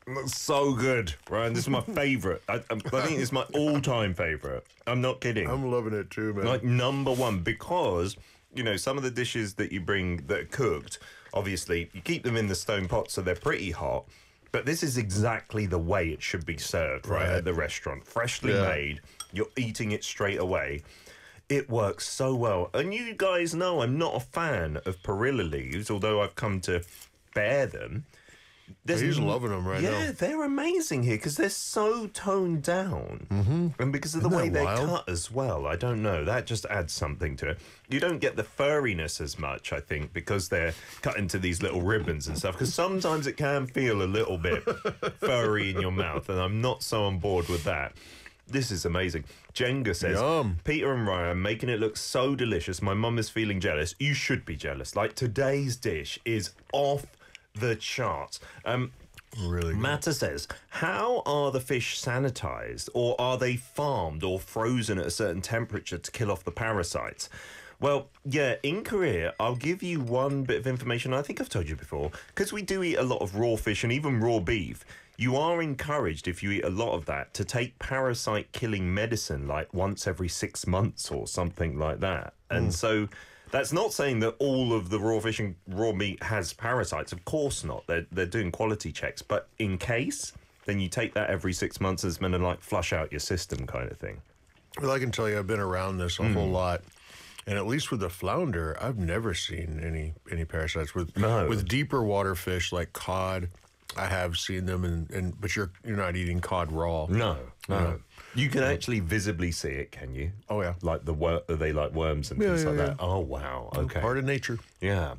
That's so good, Ryan. This is my favorite. I think it's my all-time favorite. I'm not kidding. I'm loving it too, man. Like number one, because some of the dishes that you bring that are cooked, obviously you keep them in the stone pot, so they're pretty hot. But this is exactly the way it should be served, right, at the restaurant. Freshly made. You're eating it straight away. It works so well. And you guys know I'm not a fan of perilla leaves, although I've come to bear them. He's loving them right now. Yeah, they're amazing here because they're so toned down. And because of the way they're cut as well. I don't know. That just adds something to it. You don't get the furriness as much, I think, because they're cut into these little ribbons and stuff. Because sometimes it can feel a little bit furry in your mouth, and I'm not so on board with that. This is amazing. Jenga says, Yum. Peter and Ryan making it look so delicious. My mum is feeling jealous. You should be jealous. Like, today's dish is off the charts. Really good. Matta says, how are the fish sanitized, or are they farmed or frozen at a certain temperature to kill off the parasites? Well, yeah, in Korea, I'll give you one bit of information I think I've told you before, because we do eat a lot of raw fish and even raw beef. You are encouraged, if you eat a lot of that, to take parasite-killing medicine like once every 6 months or something like that. And so that's not saying that all of the raw fish and raw meat has parasites. Of course not. They're doing quality checks. But in case, then you take that every 6 months as meant to like flush out your system kind of thing. Well, I can tell you I've been around this a whole lot. And at least with the flounder, I've never seen any parasites. With deeper water fish like cod, I have seen them, but you're not eating cod raw. No. You can actually visibly see it, can you? Oh, yeah. Like they like worms and things like that. Oh, wow. Okay. Part of nature. Yeah.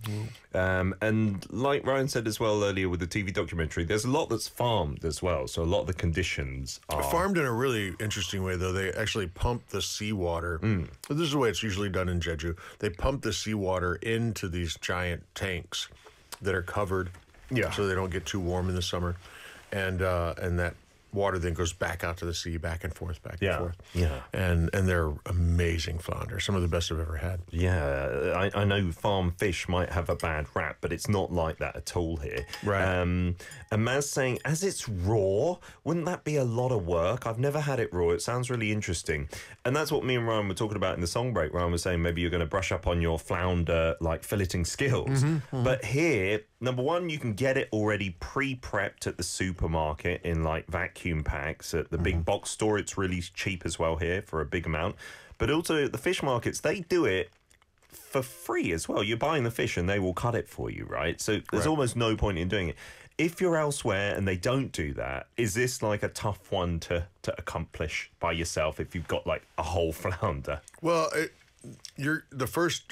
And like Ryan said as well earlier with the TV documentary, there's a lot that's farmed as well. So a lot of the conditions are... Farmed in a really interesting way, though. They actually pump the seawater. So this is the way it's usually done in Jeju. They pump the seawater into these giant tanks that are covered so they don't get too warm in the summer. And that water then goes back out to the sea, back and forth, back and forth. Yeah. And they're amazing flounder, some of the best I've ever had. Yeah, I know farm fish might have a bad rap, but it's not like that at all here. Right. And Maz saying, as it's raw, wouldn't that be a lot of work? I've never had it raw. It sounds really interesting. And that's what me and Ryan were talking about in the song break. Ryan was saying maybe you're going to brush up on your flounder, like filleting skills. But here, number one, you can get it already pre-prepped at the supermarket in like vacuum packs. At the big box store, it's really cheap as well here for a big amount. But also at the fish markets, they do it for free as well. You're buying the fish and they will cut it for you, right? So there's almost no point in doing it. If you're elsewhere and they don't do that, is this like a tough one to accomplish by yourself if you've got like a whole flounder? Well, you're the first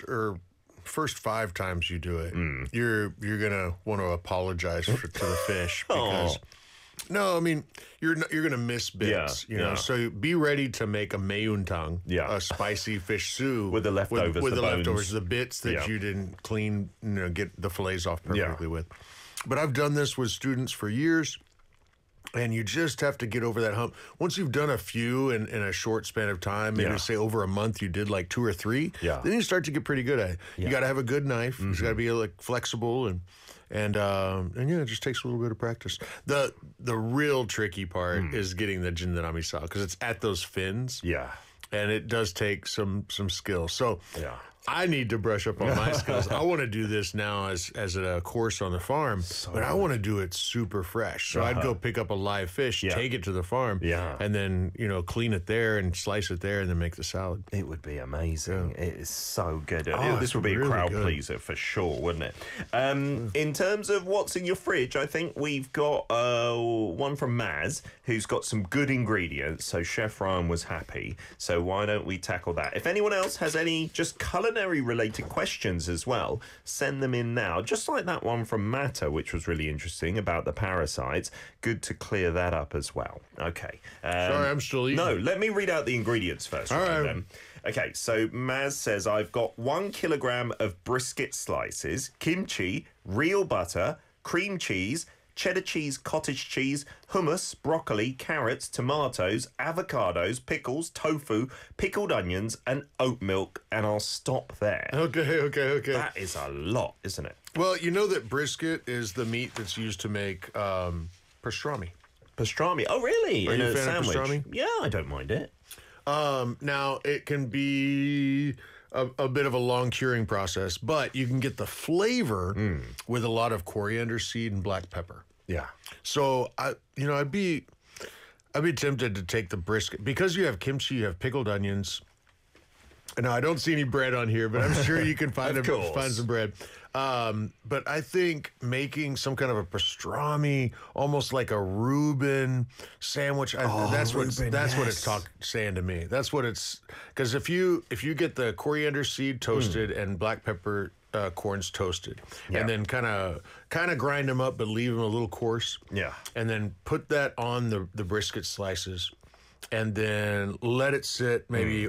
5 times you do it, you're gonna want to apologize to the fish because no, I mean you're gonna miss bits, you know. So be ready to make a meuntang, a spicy fish stew with the leftovers, with the leftovers, the bits that you didn't clean, get the fillets off perfectly with. But I've done this with students for years. And you just have to get over that hump. Once you've done a few in a short span of time, maybe say over a month you did like 2 or 3, then you start to get pretty good at it. You got to have a good knife. It's got to be like flexible and it just takes a little bit of practice. The real tricky part is getting the jindanami sa because it's at those fins. Yeah. And it does take some skill. So I need to brush up on my skills. I want to do this now as a course on the farm, but I want to do it super fresh. So I'd go pick up a live fish, take it to the farm, and then, clean it there and slice it there and then make the salad. It would be amazing. It is so good. This would be a really crowd good. pleaser for sure, wouldn't it? In terms of what's in your fridge, I think we've got one from Maz, who's got some good ingredients. So Chef Ryan was happy. So why don't we tackle that? If anyone else has any just culinary related questions as well, send them in now. Just like that one from Matta, which was really interesting about the parasites. Good to clear that up as well. Okay. Sorry, I'm still eating. No, let me read out the ingredients first. All right. Then. Okay, so Maz says, I've got 1 kilogram of brisket slices, kimchi, real butter, cream cheese, cheddar cheese, cottage cheese, hummus, broccoli, carrots, tomatoes, avocados, pickles, tofu, pickled onions, and oat milk, and I'll stop there. Okay. That is a lot, isn't it? Well, you know that brisket is the meat that's used to make pastrami. Pastrami. Oh, really? Are In you a a fan sandwich? of pastrami? Yeah, I don't mind it. Now, it can be a bit of a long curing process, but you can get the flavor with a lot of coriander seed and black pepper. Yeah. So, I'd be tempted to take the brisket. Because you have kimchi, you have pickled onions. Now, I don't see any bread on here, but I'm sure you can find some bread. But I think making some kind of a pastrami, almost like a Reuben sandwich, that's what it's saying to me. That's what it's, because if you get the coriander seed toasted and black pepper corns toasted, and then kind of grind them up, but leave them a little coarse. Yeah. And then put that on the brisket slices. And then let it sit maybe,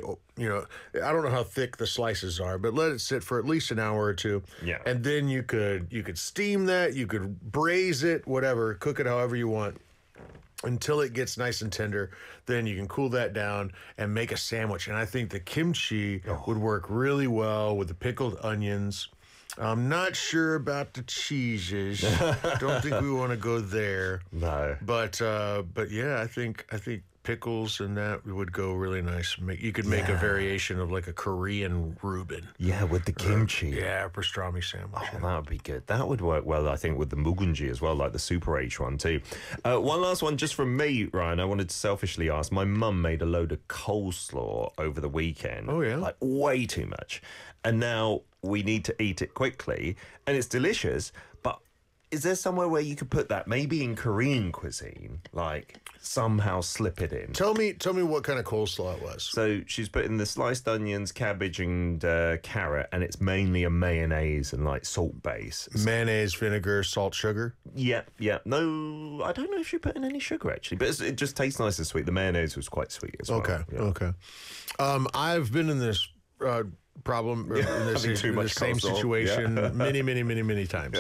I don't know how thick the slices are, but let it sit for at least an hour or two. Yeah. And then you could steam that, you could braise it, whatever, cook it however you want until it gets nice and tender. Then you can cool that down and make a sandwich. And I think the kimchi would work really well with the pickled onions. I'm not sure about the cheeses. Don't think we want to go there. No. But yeah, I think pickles and that would go really nice. You could make a variation of like a Korean Reuben. Yeah, with the kimchi. Pastrami sandwich. Oh, that would be good. That would work well, I think, with the mugunji as well, like the Super H one too. One last one just from me, Ryan. I wanted to selfishly ask. My mum made a load of coleslaw over the weekend. Oh, yeah? Like way too much. And now we need to eat it quickly. And it's delicious, but is there somewhere where you could put that? Maybe in Korean cuisine, like somehow slip it in. Tell me what kind of coleslaw it was. So she's put in the sliced onions, cabbage, and carrot, and it's mainly a mayonnaise and like salt base. Mayonnaise, vinegar, salt, sugar. Yeah. No, I don't know if she put in any sugar actually, but it just tastes nice and sweet. The mayonnaise was quite sweet as well. Okay. I've been in this problem in the same situation many times.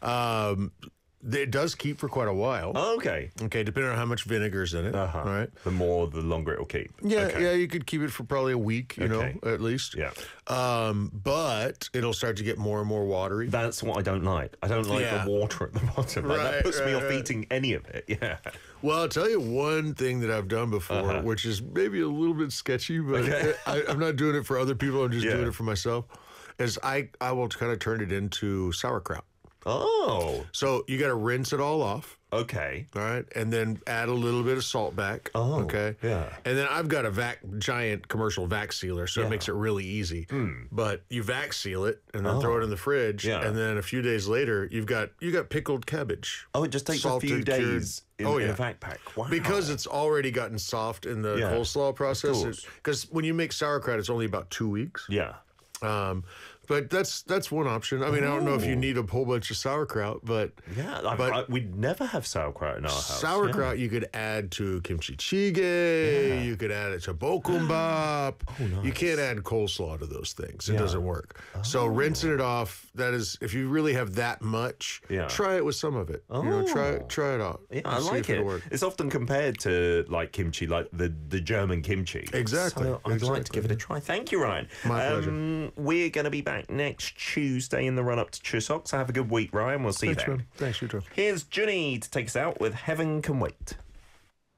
It does keep for quite a while. Oh, okay, depending on how much vinegar's in it. All right, the longer it'll keep. Yeah, you could keep it for probably a week, at least. Yeah. But it'll start to get more and more watery. That's what I don't like. I don't like the water at the bottom. That puts me off eating any of it. Yeah. Well, I'll tell you one thing that I've done before, which is maybe a little bit sketchy, but I'm not doing it for other people. I'm just doing it for myself. Is I will kind of turn it into sauerkraut. Oh. So you got to rinse it all off. Okay. All right. And then add a little bit of salt back. Oh. Okay. Yeah. And then I've got a giant commercial vac sealer, so it makes it really easy. But you vac seal it and then throw it in the fridge. Yeah. And then a few days later, you got pickled cabbage. Oh, it just takes a few days in a vac pack. Wow. Because it's already gotten soft in the coleslaw process. Because when you make sauerkraut, it's only about 2 weeks. Yeah. But that's one option. I mean, I don't know if you need a whole bunch of sauerkraut, but we'd never have sauerkraut in our house. Sauerkraut you could add to kimchi jjigae. You could add it to bokkeumbap. Nice. You can't add coleslaw to those things. It doesn't work. So rinsing it off. That is, if you really have that much, try it with some of it. Try it out. Yeah, I like it. It's often compared to like kimchi, like the German kimchi. Exactly. So I'd like to give it a try. Thank you, Ryan. My pleasure. We're going to be back next Tuesday in the run-up to Chuseok. So have a good week, Ryan. We'll see you then. Thanks, you too. Here's Junnie to take us out with Heaven Can Wait.